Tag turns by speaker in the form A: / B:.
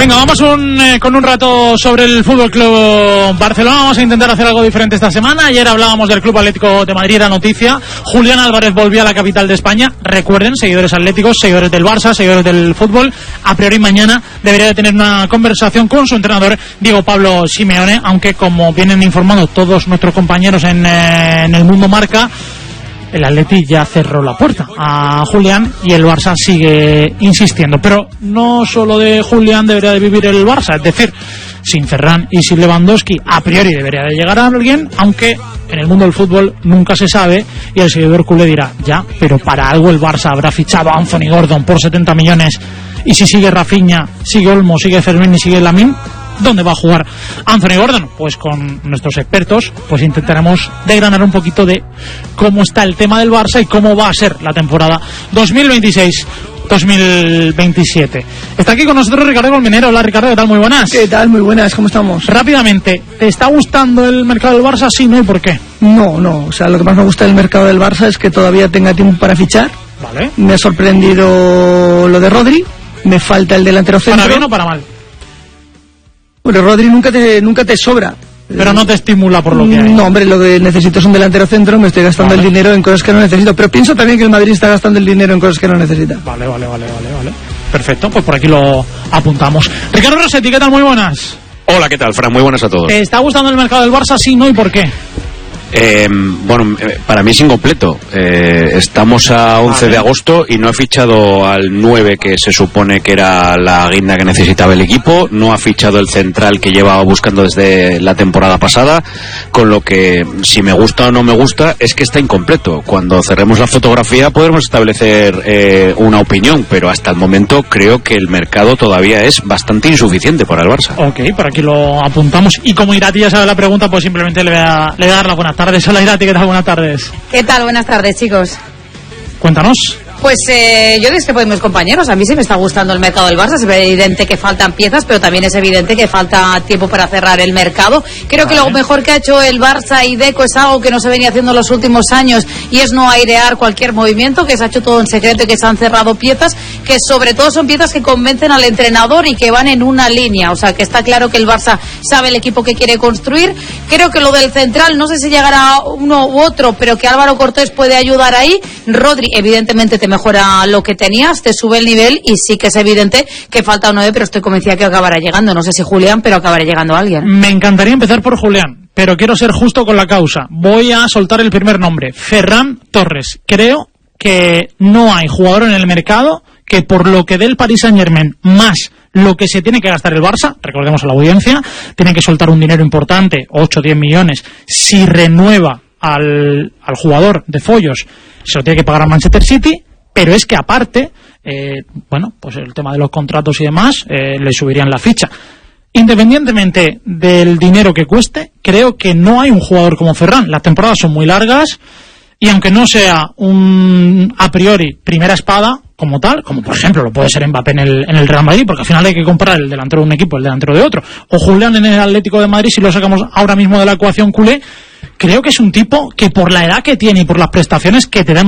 A: Venga, vamos con un rato sobre el Fútbol Club Barcelona. Vamos a intentar hacer algo diferente esta semana. Ayer hablábamos del Club Atlético de Madrid, era noticia. Julián Álvarez volvió a la capital de España. Recuerden, seguidores atléticos, seguidores del Barça, seguidores del fútbol, a priori mañana debería de tener una conversación con su entrenador, Diego Pablo Simeone, aunque como vienen informando todos nuestros compañeros en el Mundo Marca, el Atleti ya cerró la puerta a Julián y el Barça sigue insistiendo. Pero no solo de Julián debería de vivir el Barça, es decir, sin Ferran y sin Lewandowski a priori debería de llegar a alguien, aunque en el mundo del fútbol nunca se sabe, y el seguidor culé dirá, ya, pero para algo el Barça habrá fichado a Anthony Gordon por 70 millones, y si sigue Rafinha, sigue Olmo, sigue Fermín y sigue Lamine, ¿dónde va a jugar Anthony Gordon? Pues con nuestros expertos pues intentaremos desgranar un poquito de cómo está el tema del Barça y cómo va a ser la temporada 2026-2027. Está aquí con nosotros Ricardo Colmenero. Hola Ricardo, ¿qué tal? Muy buenas.
B: ¿Qué tal? Muy buenas, ¿cómo estamos?
A: Rápidamente, ¿te está gustando el mercado del Barça? Sí, ¿no? ¿Y por qué?
B: No, o sea, lo que más me gusta del mercado del Barça es que todavía tenga tiempo para fichar.
A: Vale.
B: Me ha sorprendido lo de Rodri, me falta el delantero centro.
A: ¿Para bien o para mal?
B: Bueno, Rodri nunca te sobra.
A: Pero no te estimula por lo que hay.
B: No, hombre, lo que necesito es un delantero centro, me estoy gastando el dinero en cosas que no necesito. Pero pienso también que el Madrid está gastando el dinero en cosas que no necesita.
A: Vale. Perfecto, pues por aquí lo apuntamos. Ricardo Rossetti, ¿qué tal? Muy buenas.
C: Hola, ¿qué tal, Fran? Muy buenas a todos.
A: ¿Te está gustando el mercado del Barça? Sí, ¿no? ¿Y por qué?
C: Para mí es incompleto. Estamos a 11 de agosto y no ha fichado al 9 que se supone que era la guinda que necesitaba el equipo, no ha fichado el central que llevaba buscando desde la temporada pasada, con lo que si me gusta o no me gusta es que está incompleto. Cuando cerremos la fotografía podremos establecer una opinión, pero hasta el momento creo que el mercado todavía es bastante insuficiente para el Barça.
A: Ok, por aquí lo apuntamos. Y como Irati ya sabe la pregunta, pues simplemente le voy a dar la buena tarde. Hola Irati, ¿qué tal? Buenas tardes.
D: ¿Qué tal? Buenas tardes, chicos.
A: Cuéntanos.
D: Pues yo discrepo de mis compañeros. A mí sí me está gustando el mercado del Barça. Es evidente que faltan piezas, pero también es evidente que falta tiempo para cerrar el mercado. Creo que lo mejor que ha hecho el Barça y Deco es algo que no se venía haciendo en los últimos años, y es no airear cualquier movimiento, que se ha hecho todo en secreto y que se han cerrado piezas, que sobre todo son piezas que convencen al entrenador y que van en una línea. O sea, que está claro que el Barça sabe el equipo que quiere construir. Creo que lo del central, no sé si llegará uno u otro, pero que Álvaro Cortés puede ayudar ahí. Rodri, evidentemente, te mejora lo que tenías, te sube el nivel, y sí que es evidente que falta un 9, pero estoy convencida que acabará llegando. No sé si Julián, pero acabará llegando alguien.
A: Me encantaría empezar por Julián, pero quiero ser justo con la causa. Voy a soltar el primer nombre, Ferran Torres. Creo que no hay jugador en el mercado que, por lo que dé el Paris Saint-Germain más lo que se tiene que gastar el Barça, recordemos a la audiencia, tiene que soltar un dinero importante, 8 o 10 millones, si renueva al jugador de Follos, se lo tiene que pagar a Manchester City. Pero es que aparte, pues el tema de los contratos y demás, le subirían la ficha. Independientemente del dinero que cueste, creo que no hay un jugador como Ferran. Las temporadas son muy largas, y aunque no sea un a priori primera espada como tal, como por ejemplo lo puede ser Mbappé en el Real Madrid, porque al final hay que comprar el delantero de un equipo, el delantero de otro, o Julián en el Atlético de Madrid, si lo sacamos ahora mismo de la ecuación culé, creo que es un tipo que por la edad que tiene y por las prestaciones que te dan